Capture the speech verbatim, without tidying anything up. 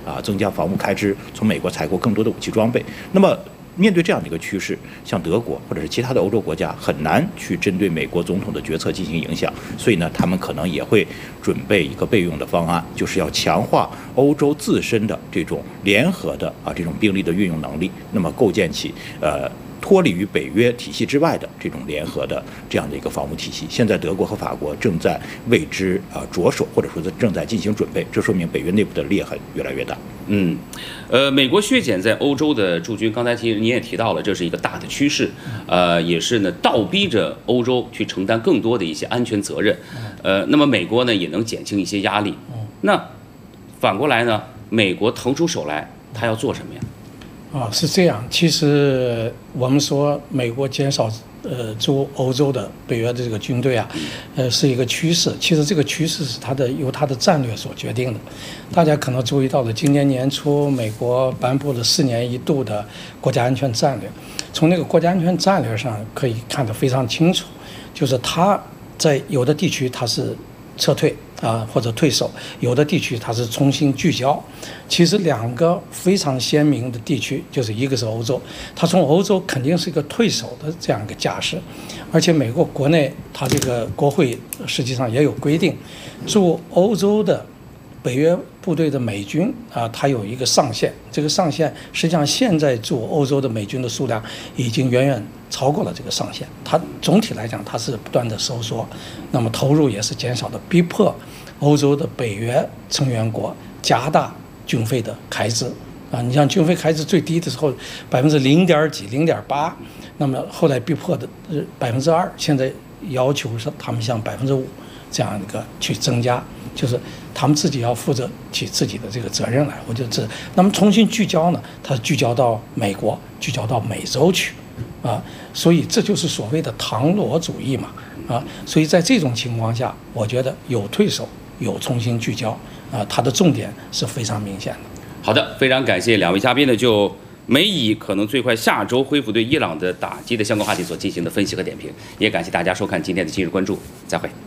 啊，增加防务开支，从美国采购更多的武器装备。那么，面对这样的一个趋势，像德国或者是其他的欧洲国家很难去针对美国总统的决策进行影响，所以呢，他们可能也会准备一个备用的方案，就是要强化欧洲自身的这种联合的啊这种兵力的运用能力，那么构建起呃。脱离于北约体系之外的这种联合的这样的一个防务体系，现在德国和法国正在为之啊着手，或者说正在进行准备，这说明北约内部的裂痕越来越大。 嗯，呃，美国削减在欧洲的驻军，刚才提你也提到了，这是一个大的趋势，呃，也是呢倒逼着欧洲去承担更多的一些安全责任，呃，那么美国呢也能减轻一些压力。那反过来呢，美国腾出手来，他要做什么呀？ 啊，是这样。其实我们说美国减少呃驻欧洲的北约的这个军队啊，呃是一个趋势。其实这个趋势是它的由它的战略所决定的。大家可能注意到了，今年年初美国颁布了四年一度的国家安全战略。从那个国家安全战略上可以看得非常清楚，就是它在有的地区它是撤退啊或者退守，有的地区它是重新聚焦。其实两个非常鲜明的地区，就是一个是欧洲，它从欧洲肯定是一个退守的这样一个架势，而且美国国内它这个国会实际上也有规定，驻欧洲的北约部队的美军啊，它有一个上限，这个上限实际上现在驻欧洲的美军的数量已经远远超过了这个上限，它总体来讲它是不断的收缩，那么投入也是减少的，逼迫欧洲的北约成员国加大军费的开支啊。你像军费开支最低的时候百分之零点几、零点八，那么后来逼迫的百分之二，现在要求是他们向百分之五这样一个去增加，就是他们自己要负责起自己的这个责任来。我觉得这，那么重新聚焦呢，它聚焦到美国，聚焦到美洲去。啊，所以这就是所谓的唐罗主义嘛，啊，所以在这种情况下，我觉得有退守，有重新聚焦，啊，它的重点是非常明显的。 好的，非常感谢两位嘉宾呢，就美以可能最快下周恢复对伊朗的打击的相关话题所进行的分析和点评，也感谢大家收看今天的今日关注，再会。